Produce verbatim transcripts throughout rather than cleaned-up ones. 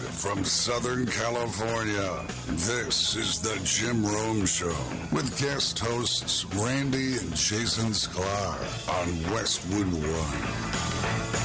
from Southern California, this is the Jim Rome Show with guest hosts Randy and Jason Sklar on Westwood One.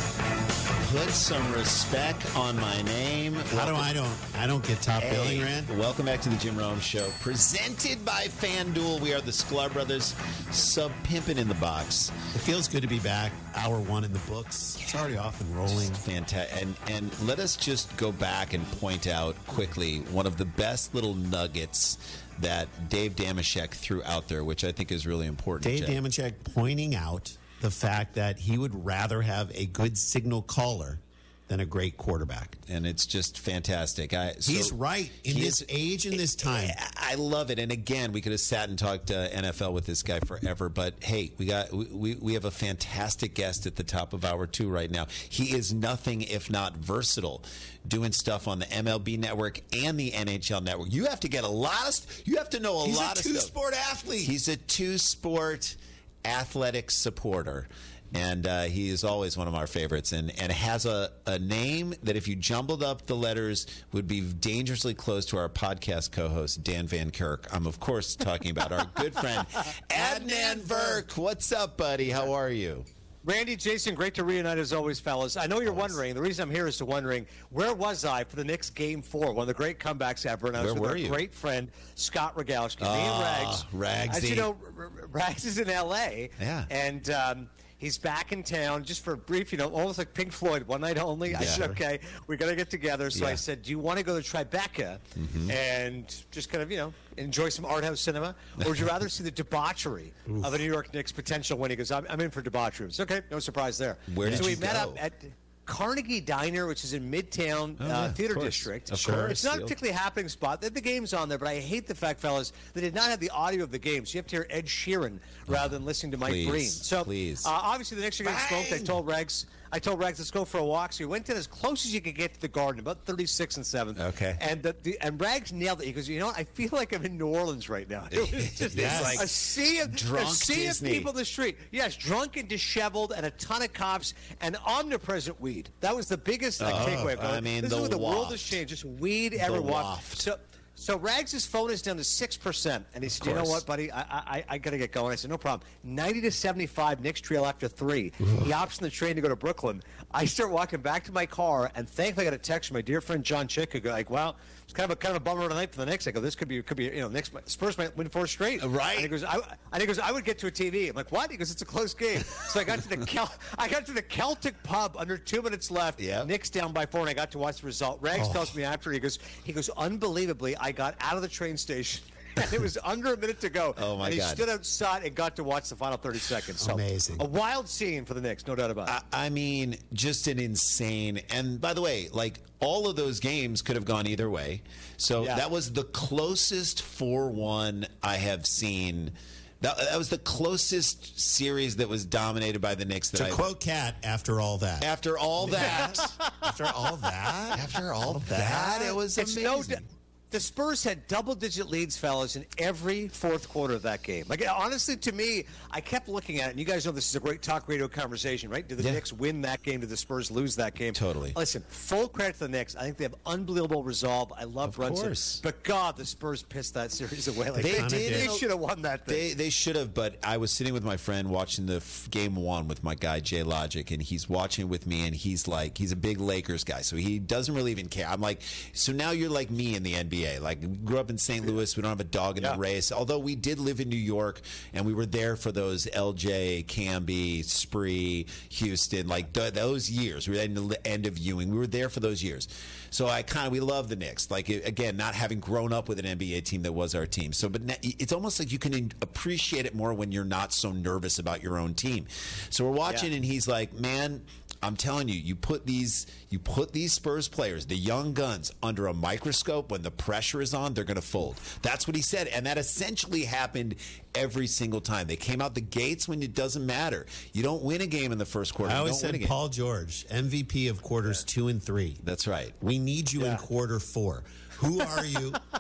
Put some respect on my name. How do I don't I don't get top hey, billing, Rand? Welcome back to the Jim Rome Show, presented by FanDuel. We are the Sklar Brothers, sub pimping in the box. It feels good to be back. Hour one in the books. It's already off and rolling. Fantastic. And and let us just go back and point out quickly one of the best little nuggets that Dave Dameshek threw out there, which I think is really important. Dave Dameshek pointing out the fact that he would rather have a good signal caller than a great quarterback. And it's just fantastic. I, so he's right. In this age and this time. I love it. And again, we could have sat and talked uh, N F L with this guy forever. But hey, we got we, we have a fantastic guest at the top of hour two right now. He is nothing if not versatile, doing stuff on the M L B network and the N H L network. You have to get a lot of st- you have to know a he's lot a of stuff. two-sport athlete. He's a two-sport athletic supporter. And uh, he is always one of our favorites, and, and has a, a name that if you jumbled up the letters would be dangerously close to our podcast co-host, Dan Van Kirk. I'm, of course, talking about our good friend, Adnan Virk. What's up, buddy? How are you? Randy, Jason, great to reunite as always, fellas. I know you're always. wondering, the reason I'm here is to wondering, where was I for the Knicks Game four, one of the great comebacks ever, and I was where with were our you? great friend, Scott Rogowski. Me Oh, and Rags. Ragsy. As you know, R- R- Rags is in L A, Yeah. and um, he's back in town just for a brief, you know, almost like Pink Floyd, one night only. I Yeah. said, okay, we got to get together. So Yeah. I said, do you want to go to Tribeca Mm-hmm. and just kind of, you know, enjoy some art house cinema? Or would you rather see the debauchery of a New York Knicks potential win? He goes, I'm, I'm in for debauchery. It's okay, no surprise there. Where did so you we met go? up at Carnegie Diner, which is in Midtown Oh, uh, yeah, of Theater course. District. Of course. It's not a You'll- particularly happening spot. The, the game's on there, but I hate the fact, fellas, they did not have the audio of the game. So you have to hear Ed Sheeran rather than listening to Mike Please, Breen. So please. Uh, obviously the Knicks are getting smoked. I told Regs, I told Regs, let's go for a walk. So we went in as close as you could get to the Garden, about thirty-six and seven. Okay. And the, the and Rags nailed it. He goes, you know what? I feel like I'm in New Orleans right now. It was just Yes. like a sea of Drunk a sea Disney. of people in the street. Yes, drunk and disheveled, and a ton of cops and omnipresent weed. That was the biggest like, Oh, takeaway. I mean, this the is where the world waft. has changed. Just weed everywhere. waft. So. So Rags' phone is down to six percent, and he said, "You know course. what, buddy? I I, I got to get going." I said, "No problem." Ninety to seventy-five, Knicks trail after three. He hops on the train to go to Brooklyn. I start walking back to my car, and thankfully I got a text from my dear friend John Chick, who go like, "Well, it's kind of a kind of a bummer tonight for the Knicks." I go, "This could be could be you know, Knicks Spurs might win four straight." Right. And he goes, I, and he goes, "I would get to a T V." I'm like, "What?" He goes, "It's a close game." So I got to the Kel- I got to the Celtic pub under two minutes left. Yep. Knicks down by four, and I got to watch the result. Rags tells me after he goes, he goes, unbelievably, I got out of the train station. And it was under a minute to go. Oh, my and he God. stood outside and got to watch the final thirty seconds. So Amazing. A wild scene for the Knicks, no doubt about it. I, I mean, just an insane. And by the way, like all of those games could have gone either way. So Yeah. that was the closest four one I have seen. That, that was the closest series that was dominated by the Knicks that To I quote Cat, after all that. After all that, After all that? after all that, it was It's amazing. no d- the Spurs had double-digit leads, fellas, in every fourth quarter of that game. Like, honestly, to me, I kept looking at it, and you guys know this is a great talk radio conversation, right? Did the Yeah. Knicks win that game? Did the Spurs lose that game? Totally. Listen, full credit to the Knicks. I think they have unbelievable resolve. I love Of Brunson. course. But, God, the Spurs pissed that series away. Like, They they did. They should have won that thing. They they should have, but I was sitting with my friend watching the f- game one with my guy Jay Logic, and he's watching with me, and he's like, he's a big Lakers guy, so he doesn't really even care. I'm like, so now you're like me in the N B A. Like, we grew up in Saint Louis, we don't have a dog in Yeah. the race. Although we did live in New York, and we were there for those L J, Camby, Spree, Houston, like th- those years. We were at the end of Ewing. We were there for those years. So I kind of we love the Knicks. Like it- again, not having grown up with an N B A team that was our team. So, but na- it's almost like you can in- appreciate it more when you're not so nervous about your own team. So we're watching, Yeah. and he's like, "Man, I'm telling you, you put these you put these Spurs players, the young guns, under a microscope when the pressure is on, they're going to fold." That's what he said, and that essentially happened every single time. They came out the gates when it doesn't matter. You don't win a game in the first quarter. I You always don't win a said game. Paul George, M V P of quarters two and three. That's right. We need you Yeah. in quarter four. Who are you?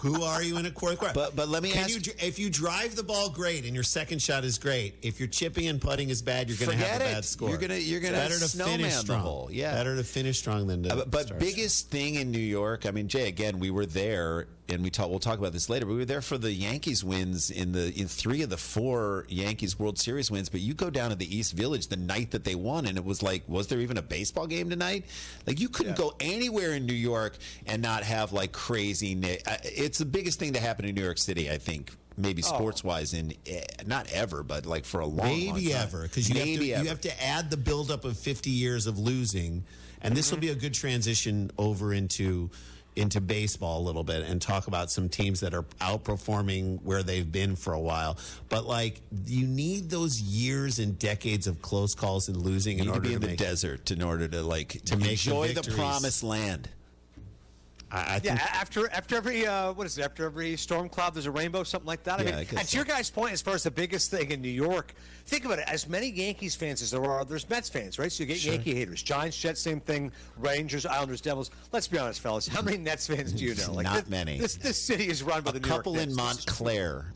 Who are you in a fourth quarter? But but let me Can ask you, if you drive the ball great and your second shot is great, if your chipping and putting is bad, you're going to have a Forget bad it. score. You're gonna you're gonna better to snowman finish the strong. hole. Yeah, better to finish strong than to. Uh, but start biggest thing in New York, I mean, Jay, again, we were there, and we talk, we'll talk about this later. But we were there for the Yankees wins in the in three of the four Yankees World Series wins. But you go down to the East Village the night that they won, and it was like, was there even a baseball game tonight? Like you couldn't Yeah. go anywhere in New York and not have like crazy. uh, It's the biggest thing to happen in New York City, I think. Maybe sports wise, in eh, not ever, but like for a long, Maybe long time. ever, because you, have to- Maybe you ever. have to add the buildup of fifty years of losing, and this will be a good transition over into into baseball a little bit and talk about some teams that are outperforming where they've been for a while. But like, you need those years and decades of close calls and losing You in need to order be in to the make desert in order to like to make the enjoy the, victories. promised land. I, I Yeah, think after after every uh, what is it? After every storm cloud, there's a rainbow, something like that. I Yeah, mean, I guess and to so. your guys' point, as far as the biggest thing in New York, think about it. As many Yankees fans as there are, there's Mets fans, right? So you get Yankee haters, Giants, Jets, same thing. Rangers, Islanders, Devils. Let's be honest, fellas. How many Nets fans do you know? Like Not this, many. This this city is run by A the New couple York in Knicks. This is- Montclair,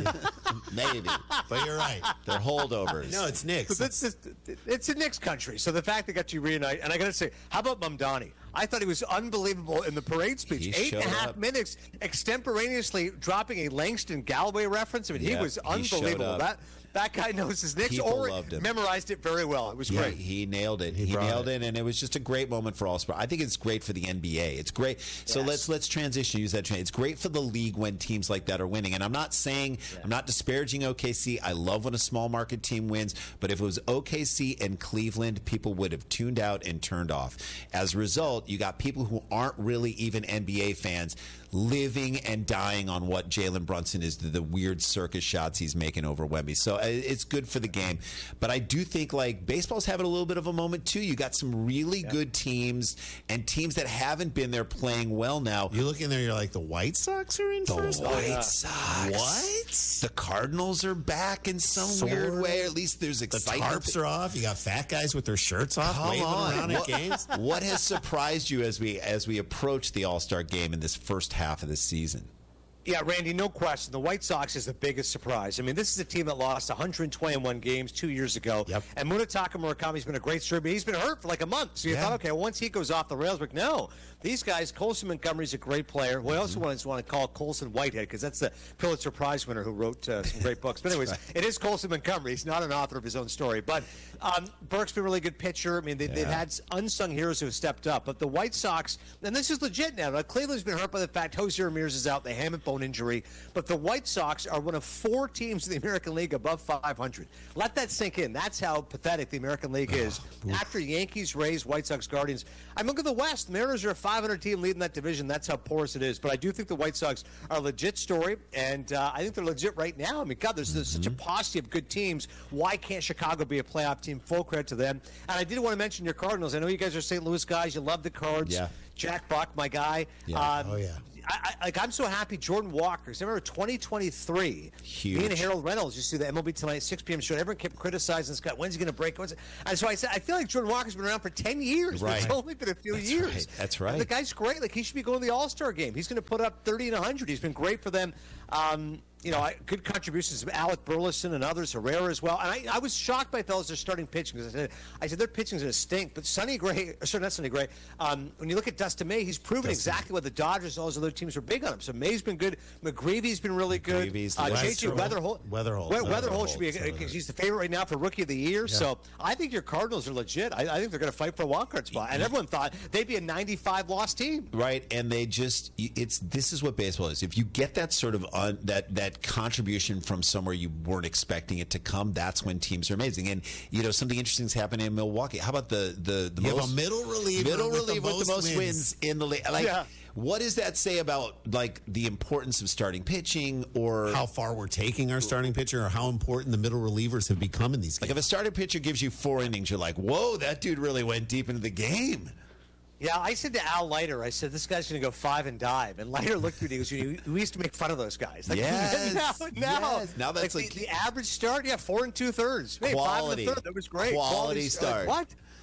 maybe, but you're right. they're holdovers. No, it's Knicks. So this, this, it's a Knicks country. So the fact they got you reunite, and I got to say, how about Mamdani? I thought he was unbelievable in the parade speech. He Eight and a showed half up. minutes, extemporaneously dropping a Langston Galloway reference. I mean, Yeah, he was he showed unbelievable. up. That that guy knows his Knicks, People or loved him. memorized it very well. It was Yeah, great. he nailed it. He, brought nailed it. it. and it was just a great moment for all sports. I think it's great for the N B A. It's great. So Yes. let's let's transition. Use that. Tra- it's great for the league when teams like that are winning. And I'm not saying I'm not disparaging O K C. I love when a small market team wins. But if it was O K C and Cleveland, people would have tuned out and turned off. As a result, you got people who aren't really even N B A fans living and dying on what Jalen Brunson is, the, the weird circus shots he's making over Wemby. So uh, it's good for the game. But I do think like baseball's having a little bit of a moment too. You got some really good teams and teams that haven't been there playing well now. You look in there, you're like, the White Sox are in The first. White yeah. Sox. What? The Cardinals are back in some Sort weird of. way. At least there's The excitement. tarps are off. You got fat guys with their shirts off, Come waving on. around What, at games. what has surprised you as we as we approach the All-Star game in this first half of the season? Yeah, Randy, no question. The White Sox is the biggest surprise. I mean, this is a team that lost one hundred twenty-one games two years ago. Yep. And Munetaka Murakami's been a great story, but he's been hurt for like a month. So you Yeah. thought, okay, well, once he goes off the rails, like, no. These guys, Colson Montgomery's a great player. Well, I also Mm-hmm. want to, want to call Colson Whitehead because that's the Pulitzer Prize winner who wrote uh, some great books. But anyways, it is Colson Montgomery. He's not an author of his own story. But um, Burke's been a really good pitcher. I mean, they, they've had unsung heroes who have stepped up. But the White Sox, and this is legit now. Now, Cleveland's been hurt by the fact Jose Ramirez is out, the hammock bone injury. But the White Sox are one of four teams in the American League above five hundred. Let that sink in. That's how pathetic the American League is. After Yankees, Rays, White Sox, Guardians. I mean, look at the West. The Mariners are a five hundred team leading that division. That's how porous it is. But I do think the White Sox are a legit story, and uh, I think they're legit right now. I mean, God, there's, there's such a posse of good teams. Why can't Chicago be a playoff team? Full credit to them. And I did want to mention your Cardinals. I know you guys are Saint Louis guys. You love the Cards. Yeah. Jack Buck, my guy. Yeah. Um, Oh, yeah. I, I, like I'm so happy Jordan Walker. 'Cause I remember twenty twenty-three. Huge. Me and Harold Reynolds used to do the M L B Tonight six p.m. show. Everyone kept criticizing Scott. When's he going to break? When's it? And so I said, I feel like Jordan Walker's been around for ten years. But Right. It's only been a few That's years. right. That's right. And the guy's great. Like he should be going to the All Star game. He's going to put up thirty and one hundred. He's been great for them. Um, you know, I, good contributions of Alec Burleson and others, Herrera as well. And I, I was shocked by fellas they're starting pitching because I said, I said their pitching's going to stink. But Sonny Gray, or sorry, not Sonny Gray. Um, when you look at Dustin May, he's proven Dustin. exactly what the Dodgers and all those other teams were big on him. So May's been good. McGreevy's been really good. McGreevy's Uh, the J J Weatherholt. Weatherholt. Weatherholt. We- Weatherholt Weatherholt, should be so because he's the favorite right now for Rookie of the Year. So I think your Cardinals are legit. I, I think they're going to fight for a wild card spot. And everyone thought they'd be a ninety-five loss team. Right, and they just it's this is what baseball is. If you get that sort of un, that that contribution from somewhere you weren't expecting it to come, that's when teams are amazing. And you know something interesting is happening in Milwaukee. How about the the, the You have most a middle reliever middle with the reliever with the most most wins. wins in the league? Like, Yeah. what does that say about like the importance of starting pitching or How far we're taking our starting pitcher, or how important the middle relievers have become in these like games. if a starting pitcher gives you four innings, you're like, whoa, that dude really went deep into the game. Yeah, I said to Al Leiter, I said, this guy's going to go five and dive. And Leiter looked at me and he goes, we used to make fun of those guys. Like, Yes, now, now, yes. Now that's like, like- the, the average start, yeah, four and two thirds. Hey, five and Quality. a third. That was great. Quality start. Like, what?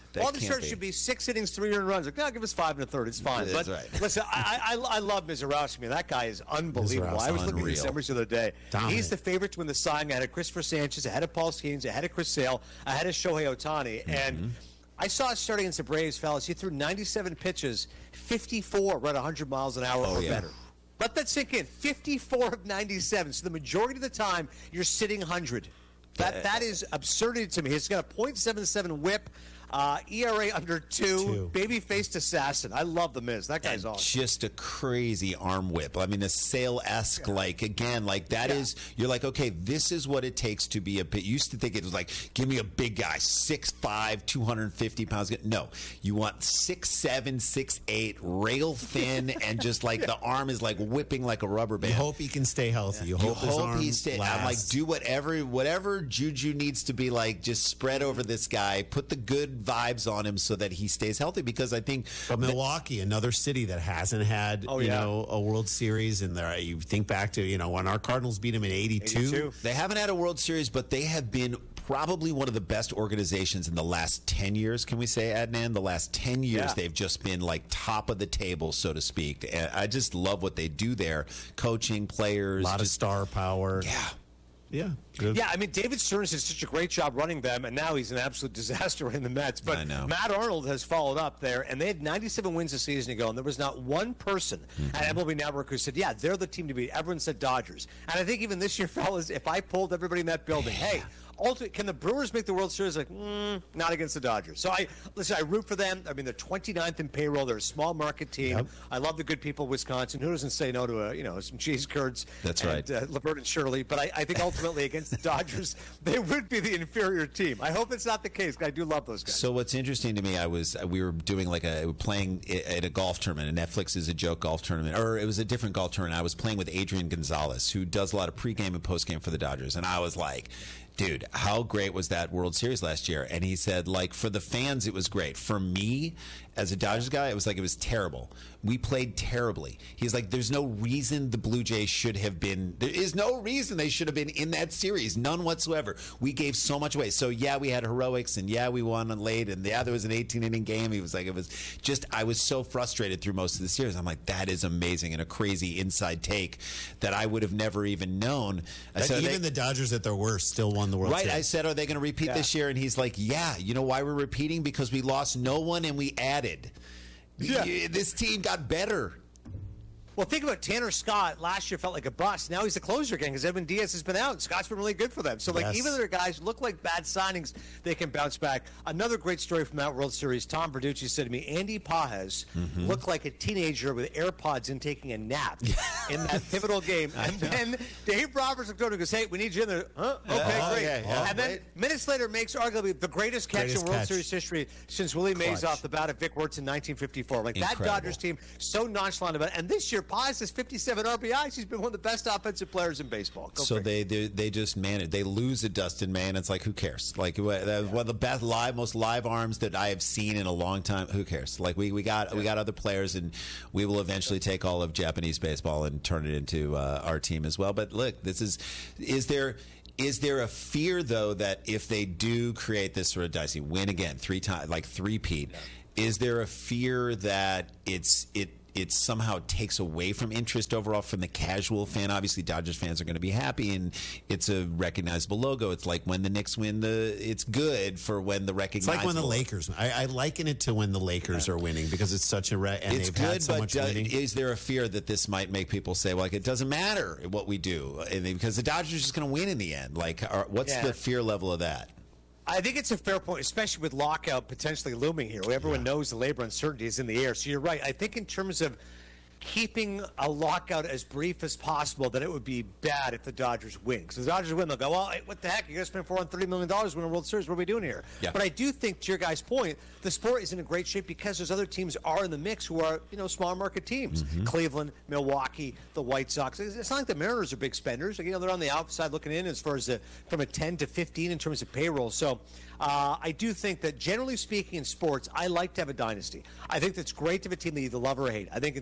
That All the can't starts be. should be six innings, three earned runs. Like, no, give us five and a third. It's fine. That's but right. listen, I, I, I love Mizorowski. Man, that guy is unbelievable. Mizorowski's I was looking at unreal. his numbers the other day. Dominant. He's the favorite to win the Cy Young ahead of Christopher Sanchez, ahead of Paul Skeens, ahead of Chris Sale, ahead of Shohei Ohtani. Mm-hmm. And I saw it starting against the Braves, fellas. He threw ninety-seven pitches, fifty-four run one hundred miles an hour Oh, or yeah. better. Let that sink in. fifty-four of ninety-seven. So the majority of the time, you're sitting one hundred. That That is absurdity to me. He's got a point seven seven whip, uh, E R A under two, Two. baby-faced assassin. I love the Miz. That guy's And awesome. just a crazy arm whip. I mean, the Sale-esque, like, again, like, that Yeah. is, you're like, okay, this is what it takes to be a bit. You used to think it was like, give me a big guy, six five, two hundred fifty pounds. No, you want six seven, six eight, rail thin, and just like the arm is like whipping like a rubber band. You hope he can stay healthy. You You hope his hope arm he stay. I'm like, lasts. do whatever, whatever juju needs to be like. Just spread over this guy. Put the good vibes on him so that he stays healthy. Because I think, But Milwaukee, another city that hasn't had, Oh, you yeah. know, a World Series, and there you think back to, you know, when our Cardinals beat them in eighty-two. eighty-two. they haven't had a World Series, but they have been probably one of the best organizations in the last ten years. Can we say, Adnan? The last ten years, Yeah. they've just been like top of the table, so to speak. And I just love what they do there, coaching players. A lot of just- star power. yeah. Yeah. Yeah, I mean, David Stearns did such a great job running them, and now he's an absolute disaster running the Mets. But I know. Matt Arnold has followed up there, and they had ninety-seven wins a season ago, and there was not one person Mm-hmm. at M L B Network who said, yeah, they're the team to beat. Everyone said Dodgers. And I think even this year, fellas, if I pulled everybody in that building, hey, ultimately, can the Brewers make the World Series? Like, mm, not against the Dodgers. So I listen. I root for them. I mean, they're twenty-ninth in payroll. They're a small market team. Yep. I love the good people of Wisconsin. Who doesn't say no to a you know some cheese curds? That's and, right. Uh, Laverne and Shirley. But I, I think ultimately against the Dodgers, they would be the inferior team. I hope it's not the case. 'Cause I do love those guys. So what's interesting to me, I was we were doing like a we were playing i- at a golf tournament, and Netflix is a joke golf tournament, or it was a different golf tournament. I was playing with Adrian Gonzalez, who does a lot of pregame and postgame for the Dodgers, and I was like, dude, how great was that World Series last year? And he said, like, for the fans, it was great. For me, as a Dodgers guy, it was like it was terrible. We played terribly. He's like, there's no reason the Blue Jays should have been. There is no reason they should have been in that series, none whatsoever. We gave so much away. So yeah, we had heroics, and yeah, we won late, and yeah, there was an eighteen inning game. He was like, it was just. I was so frustrated through most of the series. I'm like, that is amazing and a crazy inside take that I would have never even known. That So even they- the Dodgers at their worst still won the World Right, Series. I said, are they going to repeat Yeah. this year? And he's like, yeah. You know why we're repeating? Because we lost no one and we added. Yeah. Y- This team got better. Well, think about Tanner Scott. Last year felt like a bust. Now he's the closer again because Edwin Diaz has been out. Scott's been really good for them. So, like, Yes. even though their guys look like bad signings, they can bounce back. Another great story from that World Series. Tom Verducci said to me, Andy Pajes Mm-hmm. looked like a teenager with AirPods in taking a nap in that pivotal game. And then Dave Roberts looked over and goes, hey, we need you in there. Huh? Okay, Oh, great. okay, yeah, and then great. minutes later makes arguably the greatest catch Greatest in World catch. Series history since Willie Mays Clutch. off the bat at Vic Wertz in nineteen fifty-four. Like, that Incredible. Dodgers team so nonchalant about it. And this year, Paz has fifty-seven R B Is. He's been one of the best offensive players in baseball. Go So figure. they, they they just manage. They lose a Dustin May, and it's like, who cares? Like wha- that was one of the best live, most live arms that I have seen in a long time. Who cares? Like we, we got we got other players, and we will eventually take all of Japanese baseball and turn it into uh, our team as well. But look, this is is there. Is there a fear though that if they do create this sort of dicey win again three times, like three-peat, is there a fear that it's it it somehow takes away from interest overall from the casual fan? Obviously, Dodgers fans are going to be happy, and it's a recognizable logo. It's like when the Knicks win the, it's good for when the It's recognizable. like when the Lakers. I, I liken it to when the Lakers are winning because it's such a re- and It's they've had good, so but much uh, winning. is there a fear that this might make people say, well, like, it doesn't matter what we do, and they- because the Dodgers are just going to win in the end? Like, are, what's Yeah. the fear level of that? I think it's a fair point, especially with lockout potentially looming here. Everyone knows the labor uncertainty is in the air. So you're right. I think in terms of keeping a lockout as brief as possible, that it would be bad if the Dodgers win. Because the Dodgers win, they'll go, well, hey, what the heck? You're going to spend four hundred thirty million dollars to win a World Series. What are we doing here? Yeah. But I do think, to your guy's point, the sport is in a great shape because those other teams are in the mix who are, you know, small market teams. Cleveland, Milwaukee, the White Sox. It's it's not like the Mariners are big spenders. Like, you know, they're on the outside looking in as far as the, from a ten to fifteen in terms of payroll. So uh, I do think that, generally speaking, in sports, I like to have a dynasty. I think that's great to have a team that you either love or hate. I think in, in the N F L,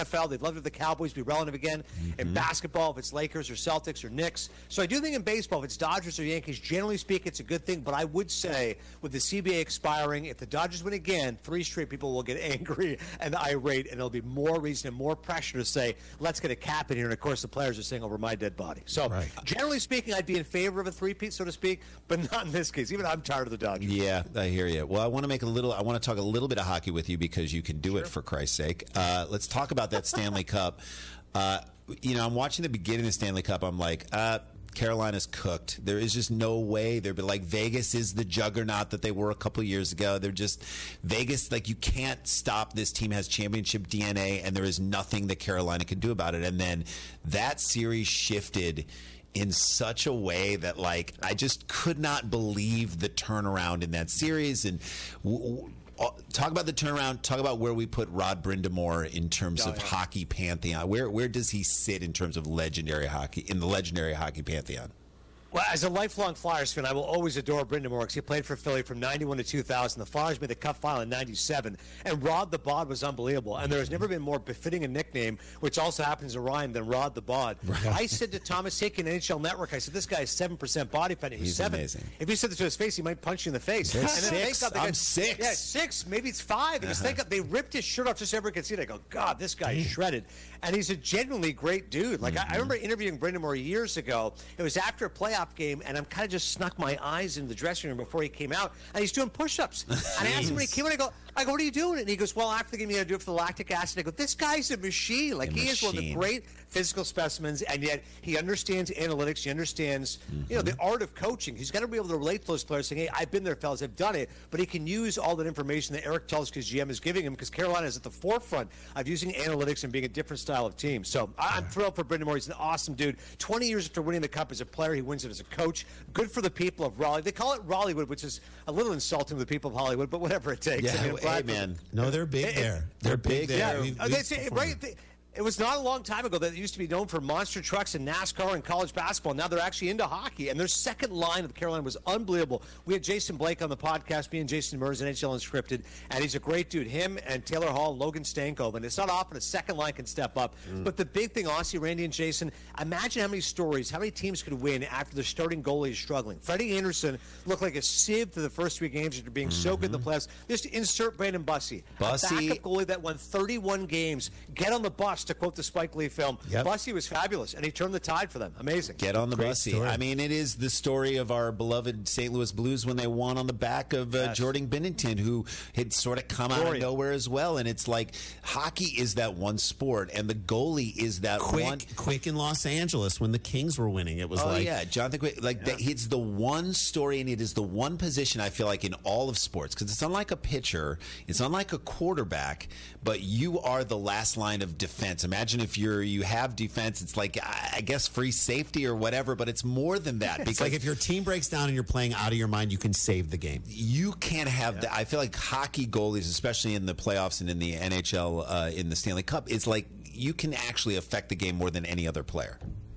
F L. They'd love to have the Cowboys be relevant again. Mm-hmm. In basketball, if it's Lakers or Celtics or Knicks. So I do think in baseball, if it's Dodgers or Yankees, generally speaking, it's a good thing. But I would say with the C B A expiring, if the Dodgers win again, three straight people will get angry and irate, and there'll be more reason and more pressure to say, let's get a cap in here. And, of course, the players are saying over my dead body. So right. generally speaking, I'd be in favor of a three-peat, so to speak, but not in this case. Even I'm tired of the Dodgers. Yeah, I hear you. Well, I want to make a little, I want to talk a little bit of hockey with you because you can do sure. it, for Christ's sake. Uh, let's talk about that Stanley Cup. Uh, you know, I'm watching the beginning of the Stanley Cup. I'm like, uh, Carolina's cooked. There is just no way. They're like, Vegas is the juggernaut that they were a couple of years ago. They're just Vegas. Like, you can't stop this team. Has championship D N A, and there is nothing that Carolina can do about it. And then that series shifted in such a way that, like, I just could not believe the turnaround in that series. And w- w- talk about the turnaround. Talk about where we put Rod Brind'Amour in terms oh, of yeah. hockey pantheon. Where where does he sit in terms of legendary hockey in the legendary hockey pantheon? Well, as a lifelong Flyers fan, I will always adore Brind'Amour because he played for Philly from ninety-one to two thousand. The Flyers made the Cup final in ninety-seven, and Rod the Bod was unbelievable. And there has never been more befitting a nickname, which also happens to rhyme, than Rod the Bod. Right. I said to Thomas Hickey in N H L Network, I said, this guy is seven percent body fat. He was He's seven. Amazing. If you said this to his face, he might punch you in the face. And six. Up, I'm got, six. Yeah, six. Maybe it's five. Uh-huh. Think of, they ripped his shirt off just so everyone could see it. I go, God, this guy is shredded. And he's a genuinely great dude. Like, mm-hmm. I, I remember interviewing Brind'Amour years ago. It was after a playoff game, and I'm kind of just snuck my eyes in the dressing room before he came out, and he's doing push-ups. And I asked him when he came in, I go, I go, what are you doing? And he goes, well, after the game, you got to do it for the lactic acid. I go, this guy's a machine. Like, a he machine. is one of the great physical specimens, and yet he understands analytics. He understands, mm-hmm. you know, the art of coaching. He's got to be able to relate to those players, saying, hey, I've been there, fellas, I've done it. But he can use all that information that Eric Tulsk, his G M, is giving him, because Carolina is at the forefront of using analytics and being a different style of team. So I'm thrilled for Brind'Amour. He's an awesome dude. twenty years after winning the Cup as a player, he wins it as a coach. Good for the people of Raleigh. They call it Raleighwood, which is a little insulting to the people of Hollywood, but whatever it takes. Yeah, I mean, hey, man. No, they're big it, there. It, they're big there. Yeah, we've, uh, we've that's it, right? They, It was not a long time ago that it used to be known for monster trucks and NASCAR and college basketball. Now they're actually into hockey, and their second line of Carolina was unbelievable. We had Jason Blake on the podcast, me and Jason Mers, N H L Unscripted, and he's a great dude. Him and Taylor Hall and Logan Stankoven. And it's not often a second line can step up. Mm. But the big thing, honestly, Randy and Jason, imagine how many stories, how many teams could win after the starting goalie is struggling. Freddie Anderson looked like a sieve through the first three games after being mm-hmm. so good in the playoffs. Just insert Brandon Bussey, Bussey. a backup goalie that won thirty-one games. Get on the bus, to quote the Spike Lee film. Yep. Bussey was fabulous, and he turned the tide for them. Amazing. Get on the Great Bussey. story. I mean, it is the story of our beloved Saint Louis Blues when they won on the back of uh, yes. Jordan Binnington, who had sort of come out Gloria. of nowhere as well. And it's like hockey is that one sport, and the goalie is that quick, one. Quick in Los Angeles when the Kings were winning. It was oh, like, yeah, Jonathan Quick. Like Yeah. that, it's the one story, and it is the one position I feel like in all of sports, because it's unlike a pitcher, it's unlike a quarterback, but you are the last line of defense. Imagine if you're you have defense, it's like I guess free safety or whatever, but it's more than that. It's like if your team breaks down and you're playing out of your mind, you can save the game. You can't have yeah. that. I feel like hockey goalies, especially in the playoffs and in the N H L, uh, in the Stanley Cup, it's like you can actually affect the game more than any other player.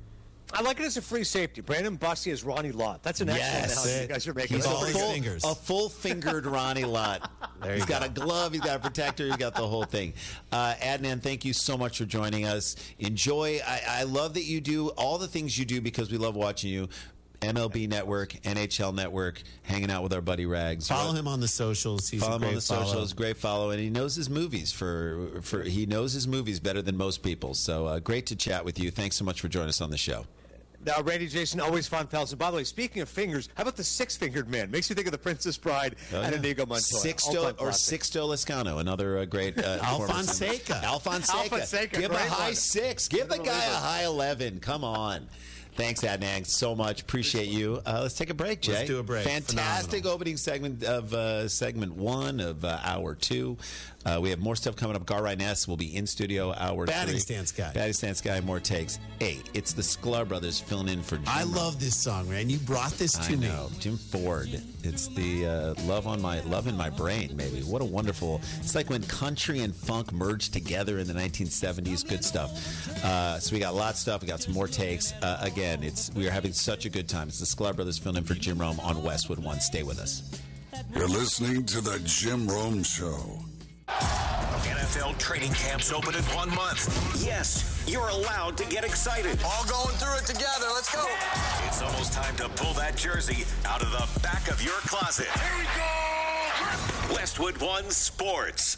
I like it as a free safety. Brandon Bussey as Ronnie Lott. That's an excellent Yes. analogy you guys are making. He's That's a pretty full, good. fingers. a full-fingered Ronnie Lott. There He's you got go. a glove. He's got a protector. He's got the whole thing. Uh, Adnan, thank you so much for joining us. Enjoy. I, I love that you do all the things you do because we love watching you. M L B Network, N H L Network, hanging out with our buddy Rags. Follow him on the socials. He's Follow a him great on the follow. socials. Great follow, and he knows his movies. For for he knows his movies better than most people. So uh, great to chat with you. Thanks so much for joining us on the show. Now, Randy, Jason, always fun, pals. And by the way, speaking of fingers, how about the six-fingered man? Makes you think of the Princess Bride Oh, and yeah. Inigo Montoya. Sixto All-time or classic. Sixto Lascano, another uh, great uh, performance. Alfonseca. Alfonseca. Alfonseca, Give him a great high one. six. Give the guy a Unbelievable. high eleven. Come on. Thanks, Adnan, so much. Appreciate you. Uh, let's take a break, Jay. Let's do a break. Fantastic Phenomenal. opening segment of uh, segment one of uh, hour two. Uh, we have more stuff coming up. Gar Ryness will be in studio hour Batting three. stance guy. Batting stance guy. More takes. Hey, it's the Sklar brothers filling in for Jim. I love this song, man. You brought this to I me. know, Jim Ford. It's the uh, love on my love in my brain, maybe. What a wonderful! It's like when country and funk merged together in the nineteen seventies. Good stuff. Uh, so we got a lot of stuff. We got some more takes. Uh, again, it's we are having such a good time. It's the Sklar brothers filling in for Jim Rome on Westwood One. Stay with us. You're listening to the Jim Rome Show. N F F L training camps open in one month. Yes, you're allowed to get excited. All going through it together. Let's go. It's almost time to pull that jersey out of the back of your closet. Here we go. Westwood One Sports.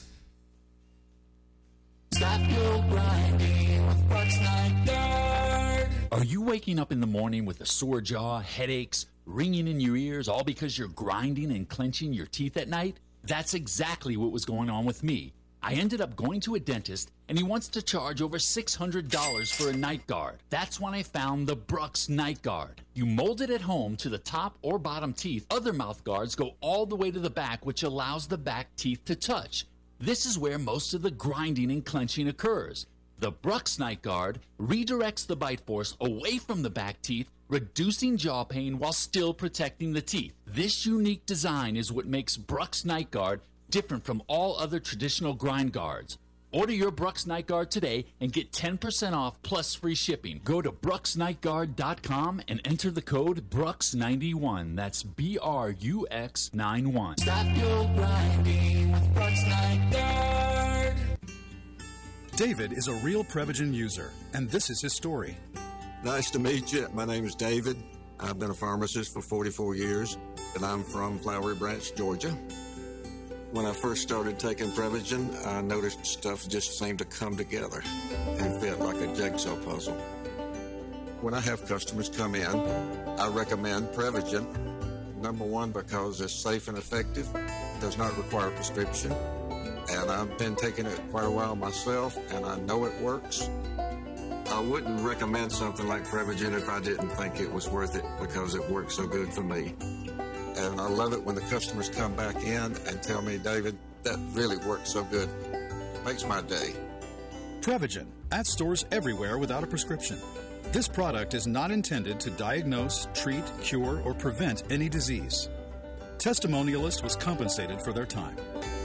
Stop your grinding with Bucks Night Guard. Are you waking up in the morning with a sore jaw, headaches, ringing in your ears, all because you're grinding and clenching your teeth at night? That's exactly what was going on with me. I ended up going to a dentist, and he wants to charge over six hundred dollars for a night guard. That's when I found the Brooks Night Guard. You mold it at home to the top or bottom teeth. Other mouth guards go all the way to the back, which allows the back teeth to touch. This is where most of the grinding and clenching occurs. The Brooks Night Guard redirects the bite force away from the back teeth, reducing jaw pain while still protecting the teeth. This unique design is what makes Brooks Night Guard different from all other traditional grind guards. Order your Brooks Night Guard today and get ten percent off plus free shipping. Go to brooks night guard dot com and enter the code Brooks ninety-one. That's B R U X ninety-one. Stop your grinding with Brooks Night Guard. David is a real Prevagen user, and this is his story. Nice to meet you. My name is David. I've been a pharmacist for forty-four years, and I'm from Flowery Branch, Georgia. When I first started taking Prevagen, I noticed stuff just seemed to come together and fit like a jigsaw puzzle. When I have customers come in, I recommend Prevagen. Number one, because it's safe and effective, does not require a prescription, and I've been taking it quite a while myself, and I know it works. I wouldn't recommend something like Prevagen if I didn't think it was worth it, because it works so good for me. And I love it when the customers come back in and tell me, David, that really works so good. It makes my day. Prevagen, at stores everywhere without a prescription. This product is not intended to diagnose, treat, cure, or prevent any disease. Testimonialist was compensated for their time.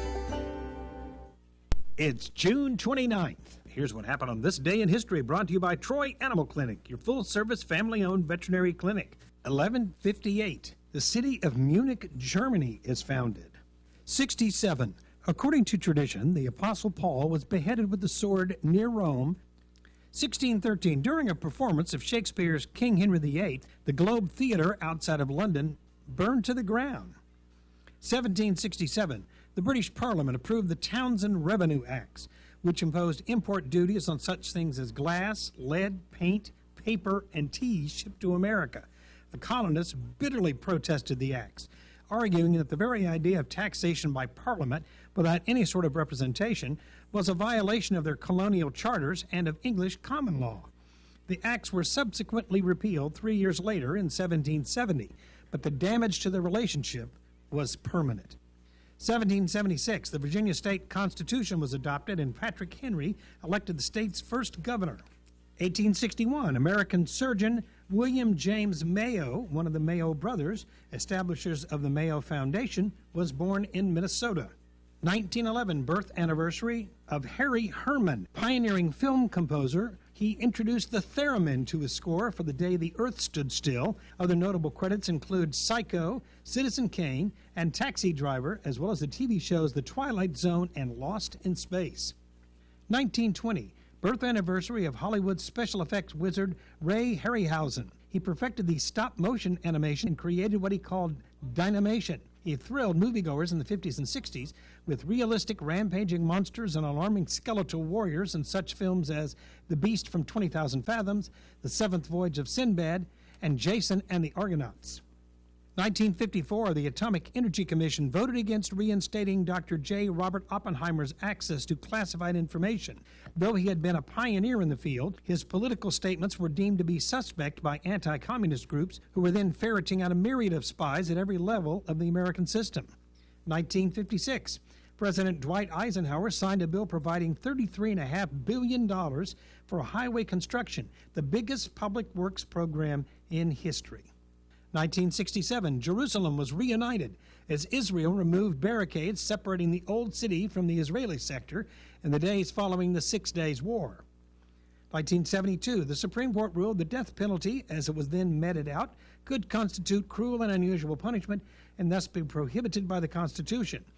It's June twenty-ninth. Here's what happened on this day in history, brought to you by Troy Animal Clinic, your full-service, family-owned veterinary clinic. eleven fifty-eight, the city of Munich, Germany is founded. sixty-seven, according to tradition, the Apostle Paul was beheaded with the sword near Rome. sixteen thirteen, during a performance of Shakespeare's King Henry the Eighth, the Globe Theatre outside of London burned to the ground. seventeen sixty-seven, the British Parliament approved the Townshend Revenue Acts, which imposed import duties on such things as glass, lead, paint, paper, and tea shipped to America. The colonists bitterly protested the acts, arguing that the very idea of taxation by Parliament without any sort of representation was a violation of their colonial charters and of English common law. The acts were subsequently repealed three years later in seventeen seventy, but the damage to the relationship was permanent. seventeen seventy-six, the Virginia State Constitution was adopted and Patrick Henry elected the state's first governor. eighteen sixty-one, American surgeon William James Mayo, one of the Mayo brothers, establishers of the Mayo Foundation, was born in Minnesota. nineteen eleven, birth anniversary of Harry Herman, pioneering film composer. He introduced the theremin to his score for The Day the Earth Stood Still. Other notable credits include Psycho, Citizen Kane, and Taxi Driver, as well as the T V shows The Twilight Zone and Lost in Space. nineteen twenty, birth anniversary of Hollywood special effects wizard Ray Harryhausen. He perfected the stop-motion animation and created what he called dynamation. He thrilled moviegoers in the fifties and sixties with realistic rampaging monsters and alarming skeletal warriors in such films as The Beast from twenty thousand Fathoms, The Seventh Voyage of Sinbad, and Jason and the Argonauts. nineteen fifty-four, the Atomic Energy Commission voted against reinstating Doctor J. Robert Oppenheimer's access to classified information. Though he had been a pioneer in the field, his political statements were deemed to be suspect by anti-communist groups who were then ferreting out a myriad of spies at every level of the American system. nineteen fifty-six, President Dwight Eisenhower signed a bill providing thirty-three point five billion dollars for highway construction, the biggest public works program in history. nineteen sixty-seven, Jerusalem was reunited as Israel removed barricades separating the Old City from the Israeli sector in the days following the Six Days War. nineteen seventy-two, the Supreme Court ruled the death penalty, as it was then meted out, could constitute cruel and unusual punishment and thus be prohibited by the Constitution.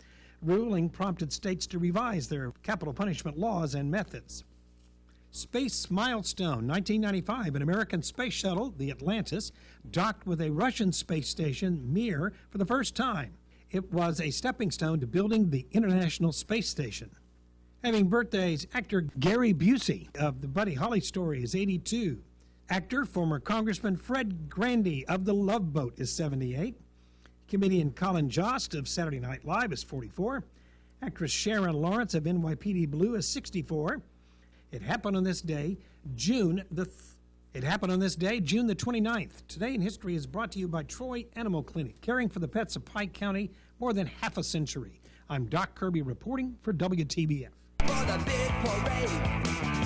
ruling prompted states to revise their capital punishment laws and methods. Space milestone, nineteen ninety-five, an American space shuttle, the Atlantis, docked with a Russian space station, Mir, for the first time. It was a stepping stone to building the International Space Station. Having birthdays, actor Gary Busey of the Buddy Holly story is eighty-two. Actor, former Congressman Fred Grandy of The Love Boat is seventy-eight. Comedian Colin Jost of Saturday Night Live is forty-four. Actress Sharon Lawrence of N Y P D Blue is sixty-four. It happened on this day, June the th- It happened on this day, June the twenty-ninth. Today in History is brought to you by Troy Animal Clinic, caring for the pets of Pike County more than half a century. I'm Doc Kirby reporting for W T B F. For the big parade.